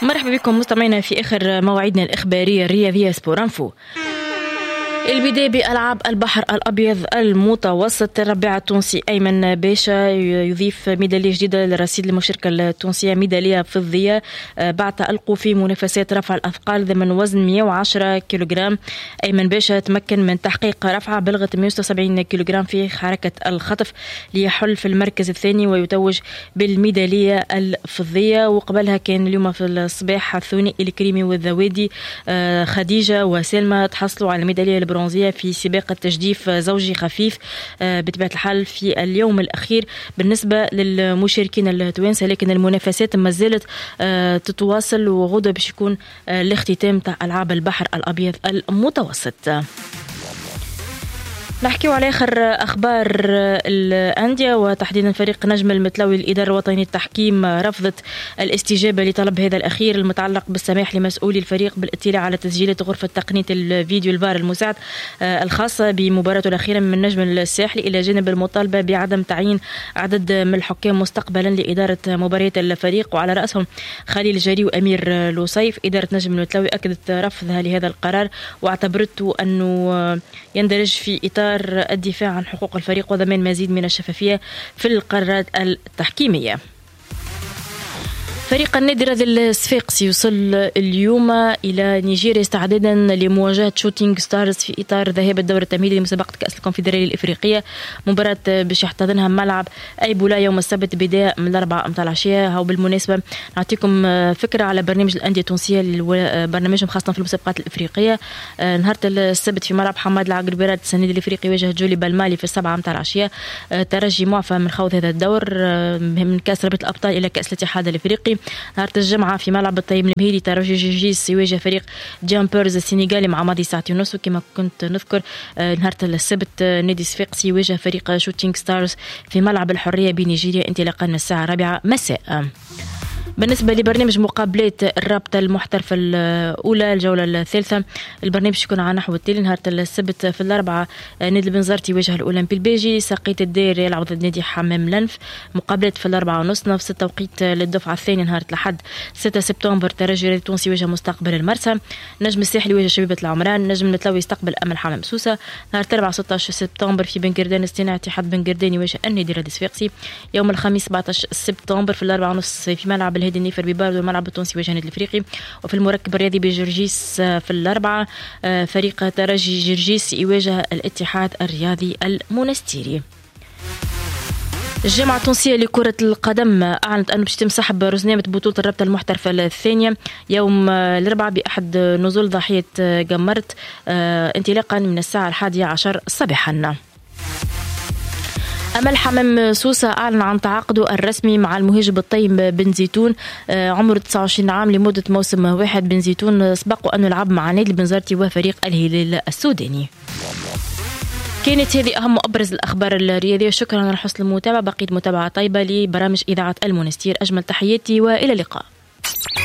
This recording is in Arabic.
مرحبا بكم مستمعينا في آخر مواعيدنا الإخبارية الرياضية سبور انفو. البداية بألعاب البحر الأبيض المتوسط. الربيع التونسي أيمن باشا يضيف ميدالية جديدة لرصيد المشاركة التونسية، ميدالية فضية بعد تألقه في منافسات رفع الأثقال ضمن وزن 110 كيلوغرام. أيمن باشا تمكن من تحقيق رفعة بلغت 176 كيلوغرام في حركة الخطف ليحل في المركز الثاني ويتوج بالميدالية الفضية. وقبلها كان اليوم في الصباح الثنائي الكريمي والذوادي خديجة وسلمى تحصلوا على ميدالية برونزية في سباق التجديف زوجي خفيف بطبيعة الحال في اليوم الأخير بالنسبة للمشاركين التوانسة، لكن المنافسات ما زالت تتواصل وغدا باش يكون الاختتام تاع ألعاب البحر الأبيض المتوسط. نحكيو على آخر أخبار الأندية وتحديدا فريق نجم المتلوي. الإدارة الوطنية للتحكيم رفضت الاستجابة لطلب هذا الأخير المتعلق بالسماح لمسؤولي الفريق بالاطلاع على تسجيلات غرفة تقنية الفيديو الفار المساعد الخاصة بمباراته الأخيرة من نجم الساحلي، إلى جانب المطالبة بعدم تعيين عدد من الحكام مستقبلا لإدارة مباريات الفريق وعلى رأسهم خليل جاري وأمير لوصيف. إدارة نجم المتلوي أكدت رفضها لهذا القرار واعتبرته أنه يندرج في إطار الدفاع عن حقوق الفريق وضمان مزيد من الشفافية في القرارات التحكيمية. فريق النادي الرياضي الصفاقسي يوصل اليوم إلى نيجيريا استعدادا لمواجهة شوتينغ ستارز في إطار ذهاب الدور التمهيدي لمسابقة كأس الكونفدرالية الإفريقية. مباراة باش يحتضنها ملعب أيبولا يوم السبت بداية من 4 متاع العشية. وبالمناسبة نعطيكم فكرة على برنامج الأندية التونسية، برنامجهم خاصة في المسابقات الإفريقية. نهار السبت في ملعب حماد العقربيرات السنيد الإفريقي واجه جولي بالمالي في 7 متاع العشية. ترجي معفى من خوض هذا الدور من كأس رابطة الأبطال إلى كأس الاتحاد الإفريقي. نهار الجمعة في ملعب الطيب المهيري ترجي جرجيس يواجه فريق جامبرز السنغالي مع ماضي ساعتين ونص. وكما كنت نذكر نهار السبت نادي صفاقسي يواجه فريق شوتينغ ستارز في ملعب الحرية بنيجيريا انطلاقا من الساعة 4 مساء. بالنسبة لبرنامج مقابلات الرابطة المحترفة الأولى الجولة الثالثة، البرنامج يكون على نحو التالي. نهار السبت في 4 نادي البنزرتي يواجه الأولمبي البيجي، ساقيت الدير يلعب ضد نادي حمام لنف. مقابلات في 4:30 نفس التوقيت للدفعة الثانية. نهار الأحد 6 سبتمبر ترجي الرياضي التونسي يواجه مستقبل المرسى، نجم الساحلي يواجه شبيبة العمران، نجم المتلوي يستقبل أمل حمام سوسة. نهار الأربعاء 16 سبتمبر في بن قردان استيناء اتحاد بن قردان يواجه النادي الرياضي الصفاقسي. يوم الخميس 17 سبتمبر في 4:30 في ملعب الهادي النيفر ببارد والملعب التونسي يواجه النادي الافريقي. وفي المركب الرياضي بجرجيس في 4 فريق ترجي جرجيس يواجه الاتحاد الرياضي المنستيري. الجامعة التونسية لكرة القدم أعلنت أنه باش يتم سحب رزنامة بطولة الرابطة المحترفة الثانية يوم الأربعاء بأحد نزول ضاحية قمرت انطلاقا من الساعة 11 صباحا. أمل حمام سوسة أعلن عن تعاقده الرسمي مع المهاجم الطيب بن زيتون عمره 29 عام لمدة موسم واحد. بن زيتون سبق أنه يلعب مع نادي البنزرتي وفريق الهلال السوداني. كانت هذه أهم وأبرز الأخبار الرياضية. شكرا على حسن المتابعة، بقيت متابعة طيبة لبرامج إذاعة المنستير. أجمل تحياتي وإلى اللقاء.